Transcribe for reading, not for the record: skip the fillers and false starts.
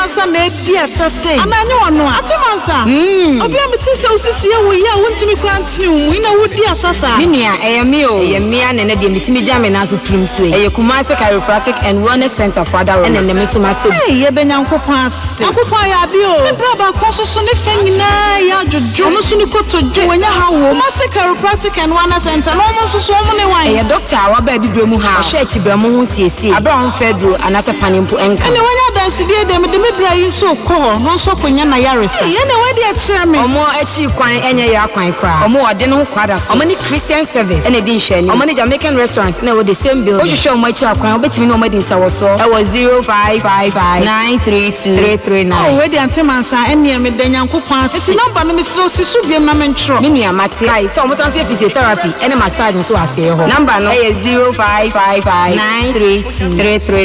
ansa na edi asase ananye wono atemansa obi ameti se osisi e wo yi a wontimi krantini mu ina wodi asasa minia eyemi o eyemia na de metimi jame na so prim so eye Kumasi Chiropractic and Wellness Center for Ada and ne me so masse ye benyankopon ase akopon ya de o braba konsoso ne fanyina ya jojo no so ni kotojo wanya hawo Kumasi Chiropractic and Wellness Center no mo so mo ne wan eye doctor wa ba bibire mu ha hwe achibre mu ho siesie abron fedro anase panempo enka ene wanya dance de me bra yi so ko no so konya na yaresa ye ne wadi a kire me omo achi kwan enye ya kwan kra omo wade no kwada so omo ni Christian service ene din hwani omo ni Jamaican restaurant na we the same building o hwehwe omo achi akwan obetimi no omo din sawoso e was 0555932339 oh we di antemansa ene me danyankopon ase eti number no me siro sisu biem na me ntro me nua mate kai so omo sanso physiotherapy ene massage so aso e ho number no e 0555932339